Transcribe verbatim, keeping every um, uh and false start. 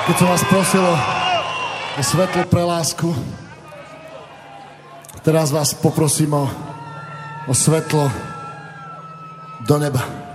Keď som vás prosil o, o svetlo pre lásku, teraz vás poprosím o, o svetlo do neba.